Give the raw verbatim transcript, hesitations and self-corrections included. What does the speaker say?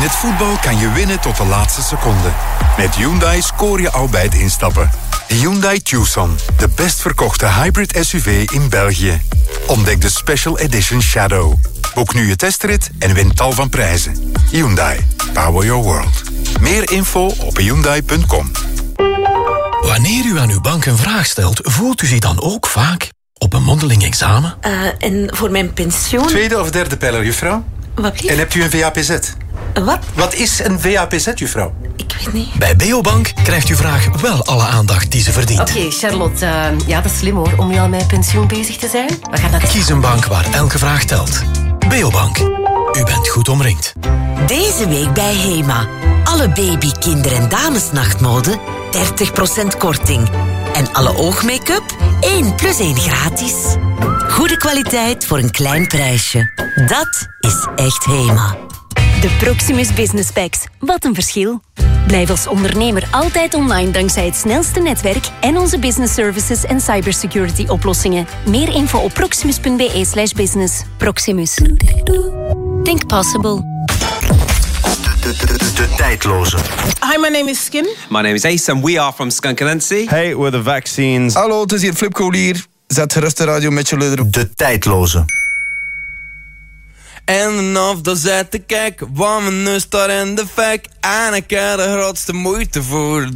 In het voetbal kan je winnen tot de laatste seconde. Met Hyundai scoor je al bij het instappen. Hyundai Tucson, de best verkochte hybrid S U V in België. Ontdek de Special Edition Shadow. Boek nu je testrit en win tal van prijzen. Hyundai, power your world. Meer info op hyundai punt com. Wanneer u aan uw bank een vraag stelt, voelt u zich dan ook vaak op een mondeling examen? Uh, en voor mijn pensioen... Tweede of derde pijler, juffrouw? Wat lief? En hebt u een V A P Z? Wat? Wat is een V A P Z, juffrouw? Ik weet niet. Bij Beobank krijgt uw vraag wel alle aandacht die ze verdient. Oké, okay, Charlotte. Uh, ja, dat is slim hoor, om nu al met pensioen bezig te zijn. We gaan naar... Kies een bank waar elke vraag telt. Beobank. U bent goed omringd. Deze week bij Hema. Alle baby, kinder- en damesnachtmode dertig procent korting. En alle oogmake-up één plus één gratis. Goede kwaliteit voor een klein prijsje. Dat is echt Hema. De Proximus Business Packs. Wat een verschil. Blijf als ondernemer altijd online dankzij het snelste netwerk en onze business services en cybersecurity oplossingen. Meer info op proximus.be slash business. Proximus. Think possible. De, de, de, de tijdloze. Hi, my name is Skin. My name is Ace and we are from Skunkanansi. Hey, we're the vaccines. Hallo, het is hier Flip Colier. Zet gerust de radio met je luider. De tijdloze. En of dan zet ik kijk, want mijn neus staat in de fik. En ik heb de grootste moeite voor